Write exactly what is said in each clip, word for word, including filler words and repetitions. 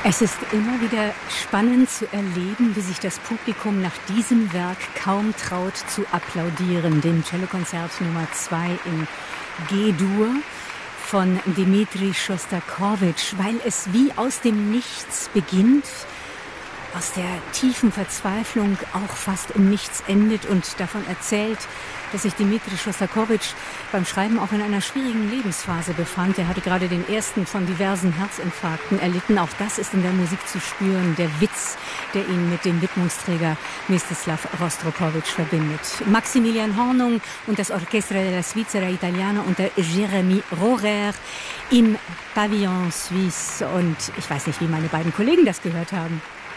Es ist immer wieder spannend zu erleben, wie sich das Publikum nach diesem Werk kaum traut zu applaudieren, dem Cellokonzert Nummer zwei in G-Dur von Dmitri Schostakowitsch, weil es wie aus dem Nichts beginnt, aus der tiefen Verzweiflung auch fast im Nichts endet und davon erzählt, dass sich Dmitri Schostakowitsch beim Schreiben auch in einer schwierigen Lebensphase befand. Er hatte gerade den ersten von diversen Herzinfarkten erlitten. Auch das ist in der Musik zu spüren, der Witz, der ihn mit dem Widmungsträger Mstislav Rostropowitsch verbindet. Maximilian Hornung und das Orchestra della Svizzera Italiana unter Jérémy Rohrer im Pavillon Suisse. Und ich weiß nicht, wie meine beiden Kollegen das gehört haben.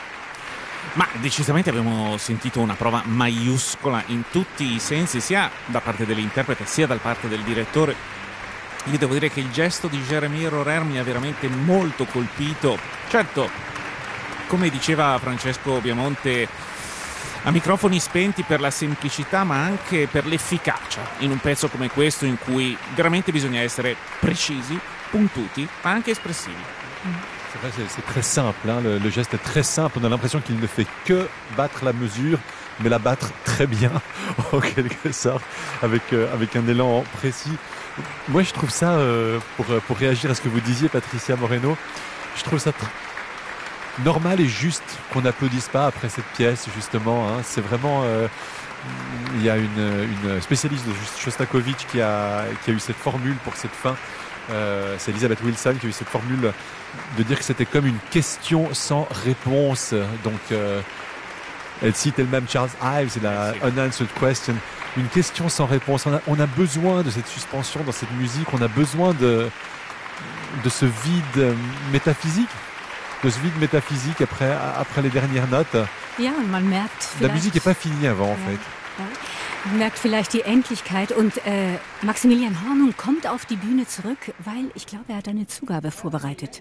Ma decisamente abbiamo sentito una prova maiuscola in tutti i sensi, sia da parte dell'interprete sia da parte del direttore. Io devo dire che il gesto di Jérémy Rohrer mi ha veramente molto colpito. Certo, come diceva Francesco Biamonte, a microfoni spenti per la semplicità ma anche per l'efficacia in un pezzo come questo in cui veramente bisogna essere precisi, puntuti ma anche espressivi. Mm. C'est vrai, c'est, c'est très simple, hein. le, le geste est très simple, on a l'impression qu'il ne fait que battre la mesure, mais la battre très bien, en quelque sorte, avec, euh, avec un élan précis. Moi je trouve ça, euh, pour, pour réagir à ce que vous disiez Patricia Moreno, je trouve ça tr- normal et juste qu'on n'applaudisse pas après cette pièce, justement, hein. C'est vraiment... Euh, il y a une, une spécialiste de Shostakovich qui a, qui a eu cette formule pour cette fin. Euh, c'est Elizabeth Wilson qui a eu cette formule de dire que c'était comme une question sans réponse. Donc, euh, elle cite elle-même Charles Ives, c'est la unanswered question. Une question sans réponse. On a, on a besoin de cette suspension dans cette musique. On a besoin de, de ce vide métaphysique. De ce vide métaphysique après, après les dernières notes. Ja, und man merkt La musique n'est pas finie avant, en ja, fait. Ja. Man merkt vielleicht die Endlichkeit und äh, Maximilian Hornung kommt auf die Bühne zurück, weil ich glaube, er hat eine Zugabe vorbereitet.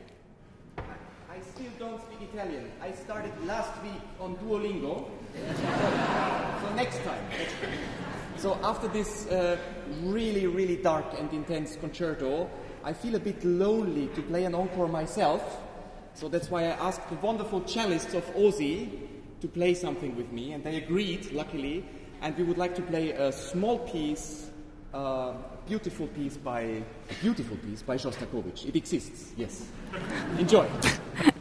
I still don't speak Italian. I started last week on Duolingo. So next time, next time. So after this uh, really, really dark and intense concerto, I feel a bit lonely to play an encore myself. So that's why I asked the wonderful cellists of Ozzy to play something with me, and they agreed, luckily. And we would like to play a small piece, a uh, beautiful piece by a beautiful piece by Shostakovich. It exists, yes. Enjoy.